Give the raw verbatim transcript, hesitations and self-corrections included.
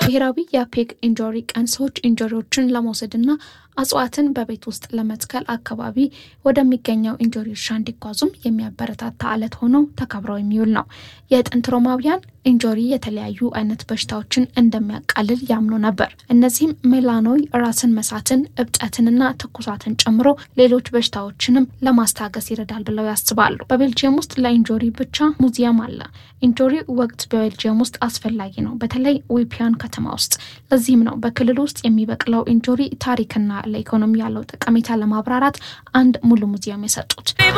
ብሔራዊ የፔግ ኢንጆሪ ቀን ሰዎች ኢንጆሪዎችን ለመውሰድና አጽዋትን በቤት ውስጥ ለመትከል አካባቢ ወደሚገኘው ኢንጆሪ እርሻ እንዲጓዙም የሚያበረታታ አለት ሆኖ ተከብሮ የሚውል ነው። የጥንት ሮማውያን ኢንጆሪ የተለያዩ አይነት በሽታዎችን እንደሚያቃልል ያምኑ ነበር። እነዚህም ሜላኖይ ራስን መሳትን እብጠትንና ትኩሳትን ጨምሮ ሌሎች በሽታዎችንም ለማስታገስ ይረዳል ብለው ያስባሉ። በቤልጂየም ውስጥ ለኢንጆሪ ብቻ ሙዚየም አለ። ኢንጆሪ ወቅት በቤልጂየም ውስጥ አስፈላጊ ነው፣ በተለይ ዊፒያን ከተማ ውስጥ። ለዚህም ነው በክልሉ ውስጥ የሚበቅለው ኢንጆሪ ታሪክና ለኢኮኖሚ ያለው ጠቀሜታ ለማብራራት አንድ ሙሉ ሙዚየም የሰጡት።